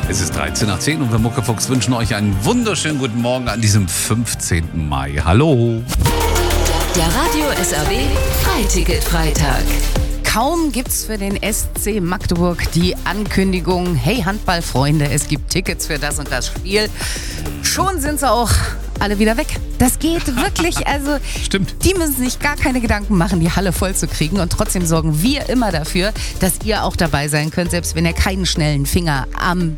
Es ist 13 nach 10 und wir Muckefuchs wünschen euch einen wunderschönen guten Morgen an diesem 15. Mai. Hallo! Der Radio SRW Freiticket-Freitag. Kaum gibt's für den SC Magdeburg die Ankündigung, hey Handballfreunde, es gibt Tickets für das und das Spiel. Schon sind sie auch alle wieder weg. Das geht wirklich, also Stimmt. Die müssen sich gar keine Gedanken machen, die Halle voll zu kriegen. Und trotzdem sorgen wir immer dafür, dass ihr auch dabei sein könnt, selbst wenn ihr keinen schnellen Finger an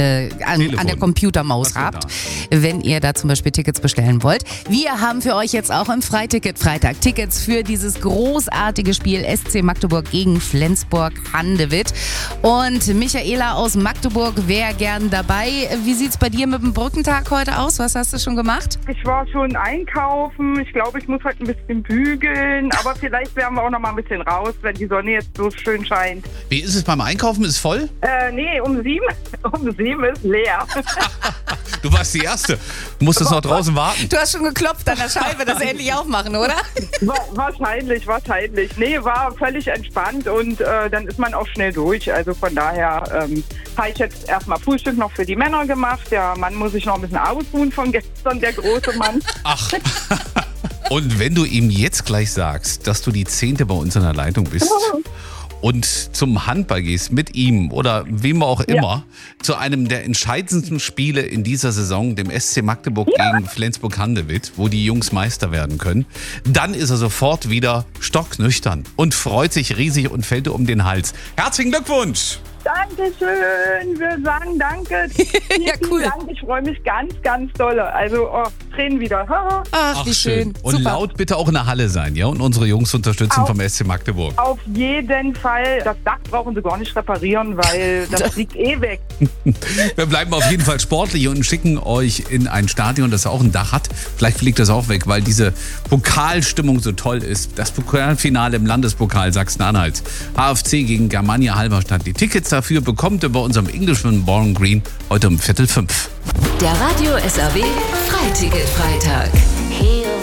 der Computermaus habt, wenn ihr da zum Beispiel Tickets bestellen wollt. Wir haben für euch jetzt auch im Freiticket-Freitag Tickets für dieses großartige Spiel SC Magdeburg gegen Flensburg-Handewitt. Und Michaela aus Magdeburg wäre gern dabei. Wie sieht's bei dir mit dem Brückentag heute aus? Was hast du schon gemacht? Ich war schon einkaufen. Ich glaube, ich muss heute ein bisschen bügeln. Aber vielleicht werden wir auch noch mal ein bisschen raus, wenn die Sonne jetzt so schön scheint. Wie ist es beim Einkaufen? Ist es voll? Nee, um 7 ist leer. Du warst die Erste. Du musstest noch draußen warten. Du hast schon geklopft an der Scheibe, dass sie endlich aufmachen, oder? Wahrscheinlich. Nee, war völlig entspannt und dann ist man auch schnell durch. Also von daher habe ich jetzt erstmal Frühstück noch für die Männer gemacht. Der Mann muss sich noch ein bisschen ausruhen von gestern, der große Mann. Ach. Und wenn du ihm jetzt gleich sagst, dass du die 10. bei uns in der Leitung bist und zum Handball gehst mit ihm oder wem auch immer, zu einem der entscheidendsten Spiele in dieser Saison, dem SC Magdeburg gegen Flensburg-Handewitt, wo die Jungs Meister werden können, dann ist er sofort wieder stocknüchtern und freut sich riesig und fällt dir um den Hals. Herzlichen Glückwunsch! Dankeschön, wir sagen danke. Ja, cool. Vielen Dank, ich freue mich ganz, ganz doll. Also, Tränen wieder. Ach, wie schön. Und Super. laut bitte auch in der Halle sein, ja? Und unsere Jungs unterstützen vom SC Magdeburg. Auf jeden Fall. Das Dach brauchen sie gar nicht reparieren, weil das liegt weg. Wir bleiben auf jeden Fall sportlich und schicken euch in ein Stadion, das auch ein Dach hat. Vielleicht fliegt das auch weg, weil diese Pokalstimmung so toll ist. Das Pokalfinale im Landespokal Sachsen-Anhalt. HFC gegen Germania Halberstadt. Die Tickets dafür bekommt ihr bei unserem Englishman Bowling Green heute um 4:45. Der Radio SRW Freiticket-Freitag.